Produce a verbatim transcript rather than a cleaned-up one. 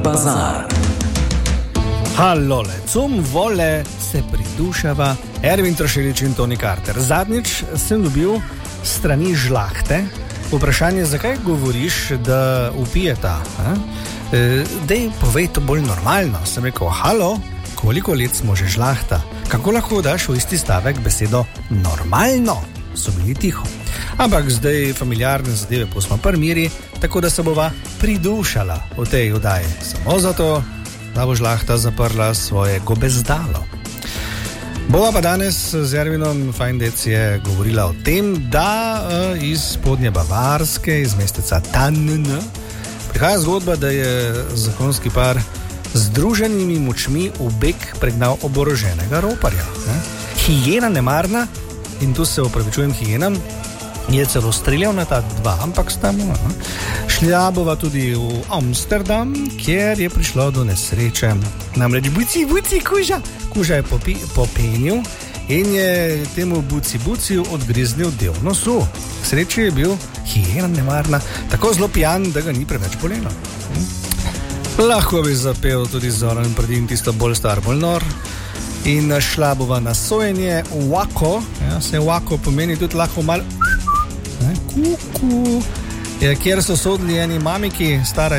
bazar. Halole, cum vole se pridušava Ervin Trošilič in Toni Carter. Zadnjič sem dobil strani žlahte vprašanje, zakaj govoriš, da upijeta. E, dej, povej to bolj normalno. Sem rekel, halo, koliko let smo že žlahta? Kako lahko daš v isti stavek besedo normalno? So bili tiho. Ampak zdaj familiarne zadeve posmo primeri, tako da se bova pridušala v tej oddaji. Samo zato, da bo žlahta zaprla svoje gobezdalo. Bova pa danes z Ervinom Fajndec je govorila o tem, da uh, iz spodnje Bavarske, iz mesteca Tannn, prihaja zgodba, da je zakonski par z združenimi močmi v beg pregnal oboroženega roparja. Ne? Hijena nemarna, in tu se opravičujem hijenam, je celo streljal na ta dva, ampak sta mu. Šla bova tudi v Amsterdam, kjer je prišlo do nesreče. Namreč buci, buci, kuža. Kuža je popi, popenil in je temu buci, buci odgriznil del nosu. K sreči je bil hijena nemarna, tako zelo pijan, da ga ni preveč bolelo. Lahko bi zapel tudi Zoran Predin, tisto bolj star, bolj nor. In šla bova na sojenje Wako, ja, se Wako pomeni tudi lahko malo kuku, kjer so sodili eni mamiki, stara